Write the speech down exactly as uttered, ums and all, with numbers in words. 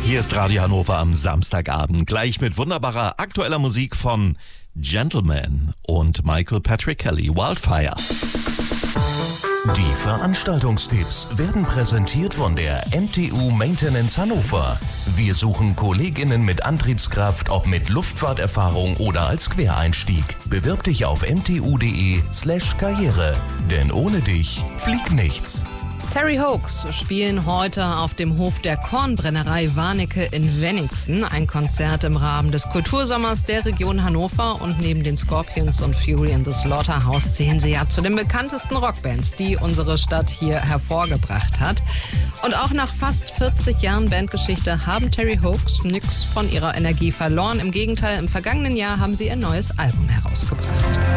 Hier ist Radio Hannover am Samstagabend, gleich mit wunderbarer aktueller Musik von Gentleman und Michael Patrick Kelly, Wildfire. Die Veranstaltungstipps werden präsentiert von der M T U Maintenance Hannover. Wir suchen KollegInnen mit Antriebskraft, ob mit Luftfahrterfahrung oder als Quereinstieg. Bewirb dich auf mtu.de slash karriere, denn ohne dich fliegt nichts. Terry Hoax spielen heute auf dem Hof der Kornbrennerei Warnecke in Wenningsen. Ein Konzert im Rahmen des Kultursommers der Region Hannover. Und neben den Scorpions und Fury in the Slaughterhouse zählen sie ja zu den bekanntesten Rockbands, die unsere Stadt hier hervorgebracht hat. Und auch nach fast vierzig Jahren Bandgeschichte haben Terry Hoax nichts von ihrer Energie verloren. Im Gegenteil, im vergangenen Jahr haben sie ein neues Album herausgebracht.